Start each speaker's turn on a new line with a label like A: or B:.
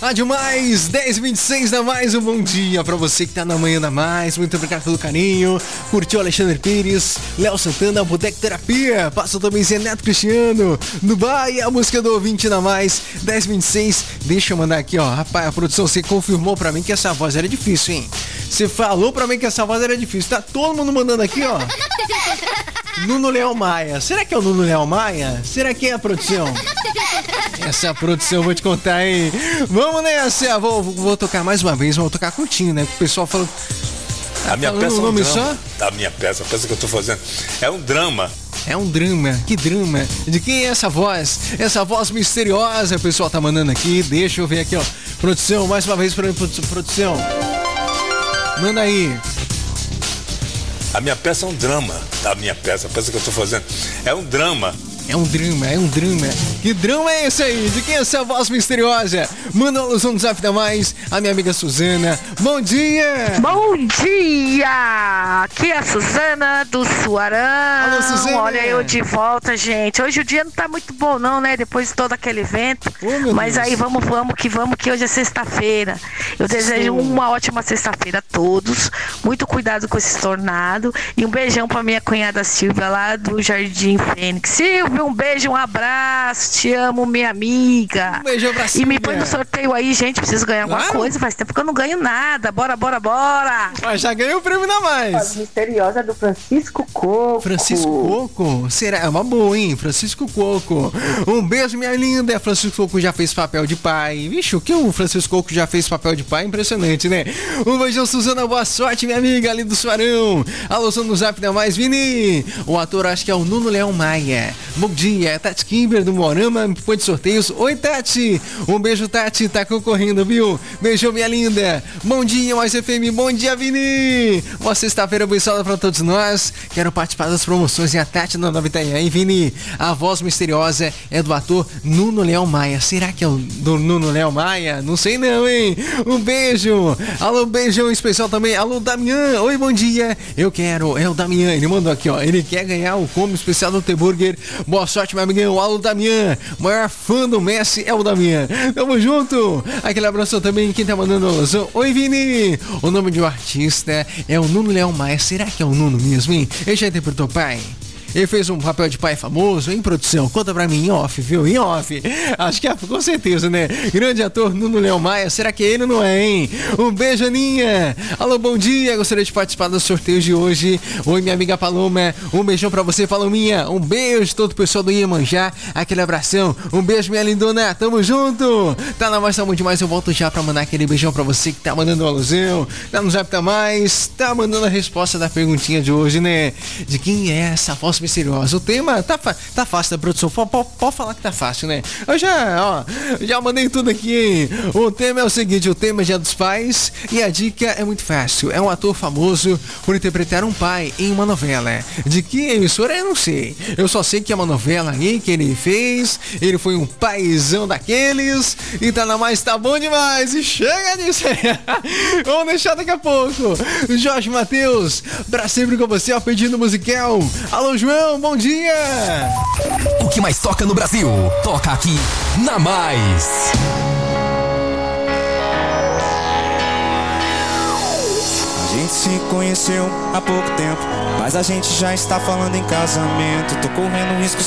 A: demais, 10h26 da Mais, um bom dia pra você que tá na manhã da Mais. Muito obrigado pelo carinho. Curtiu Alexandre Pires, Léo Santana, Boteco Terapia. Passou também Zé Neto Cristiano, Dubai, a música do ouvinte na Mais, 10h26. Deixa eu mandar aqui, ó. Rapaz, a produção, você confirmou pra mim que essa voz era difícil, hein? Você falou pra mim que essa voz era difícil. Tá todo mundo mandando aqui, ó. Nuno Leão Maia. Será que é o Nuno Leão Maia? Será que é a produção? Essa produção eu vou te contar, hein? Vamos nessa! Vou tocar mais uma vez, vou tocar curtinho, né? O pessoal falou.
B: A minha peça é um
A: nome
B: drama.
A: só?
B: A minha peça, a peça que eu tô fazendo é um drama.
A: É um drama, que drama? De quem é essa voz? Essa voz misteriosa, o pessoal tá mandando aqui. Deixa eu ver aqui, ó. Produção, mais uma vez pra produção. Manda aí.
B: A minha peça é um drama. A minha peça, a peça que eu tô fazendo é um drama.
A: É um drama, é um drama. Que drama é esse aí? De quem é essa voz misteriosa? Manda uma alusão no Zap da Mais, a minha amiga Suzana. Bom dia!
C: Bom dia! Aqui é a Suzana do Suarão.
A: Alô, Suzana!
C: Olha eu de volta, gente. Hoje o dia não tá muito bom não, né? Depois de todo aquele evento. Mas
A: Deus.
C: aí vamos que hoje é sexta-feira. Eu desejo uma ótima sexta-feira a todos. Muito cuidado com esse tornado. E um beijão pra minha cunhada Silvia lá do Jardim Fênix. Silvia, um beijo, um abraço. Te amo, minha amiga.
A: Um beijão pra
C: E
A: Silvia.
C: me põe no sorteio aí, gente. Preciso ganhar alguma
A: Claro.
C: coisa. Faz tempo que eu não ganho nada. Bora!
A: Mas já ganhou o prêmio da Mais.
C: Misteriosa do Francisco Coco.
A: Francisco Coco? Será? É uma boa, hein? Francisco Coco. Um beijo, minha linda. Francisco Coco já fez papel de pai. Vixe, o que o Francisco Coco já fez papel de pai? Impressionante, né? Um beijão, Suzana. Boa sorte, minha amiga ali do Suarão. Alô, som no Zap da Mais, Vini. O ator, acho que é o Nuno Leão Maia. Bom dia, Tati Kimber do Morama, me põe de sorteios. Oi, Tati. Um beijo, Tati. Tá concorrendo, viu? Beijão, minha linda. Bom dia, Mais FM. Bom dia, Vini. Uma sexta-feira abençoada pra todos nós. Quero participar das promoções e a Tati no Nova Itanhaém, Vini. A voz misteriosa é do ator Nuno Leão Maia. Será que é o do Nuno Leão Maia? Não sei não, hein? Um beijo. Alô, beijão especial também. Alô, Damian. Oi, bom dia. Eu quero. É o Damian. Ele mandou aqui, ó. Ele quer ganhar o combo especial do T-Burger. Boa sorte, meu amigão. Alô, Damian. Maior fã do Messi é o Damian. Tamo junto. Aquele abraço também. Quem tá mandando a alusão? Oi, Vini. O nome de um artista é o Nuno Leão Maia. Será que é o Nuno mesmo, hein? Ele já interpretou pai? Ele fez um papel de pai famoso, em produção. Conta pra mim em off, viu? Em off. Acho que é, com certeza, né? Grande ator Nuno Leão Maia. Será que ele não é, hein? Um beijo, Aninha. Alô, bom dia. Gostaria de participar dos sorteios de hoje. Oi, minha amiga Paloma. Um beijão pra você, Palominha. Um beijo todo o pessoal do Iemanjá. Aquele abração. Um beijo, minha lindona. Tamo junto. Tá na Mais, tamo demais. Eu volto já pra mandar aquele beijão pra você que tá mandando uma alusão. Tá no Zap da Mais. Tá mandando a resposta da perguntinha de hoje, né? De quem é essa voz misteriosa? O tema tá fácil da produção. Pode falar que tá fácil, né? Eu já mandei tudo aqui, hein? O tema é o seguinte: o tema é Dia dos Pais e a dica é muito fácil. É um ator famoso por interpretar um pai em uma novela. De que emissora eu não sei. Eu só sei que é uma novela aí que ele fez. Ele foi um paizão daqueles e tá na Mais, tá bom demais. E chega disso aí. Vamos deixar daqui a pouco. Jorge Mateus, pra sempre com você, ó, pedindo musical. Alô, João, bom dia!
D: O que mais toca no Brasil, toca aqui na Mais.
E: A gente se conheceu há pouco tempo, mas a gente já está falando em casamento. Tô correndo risco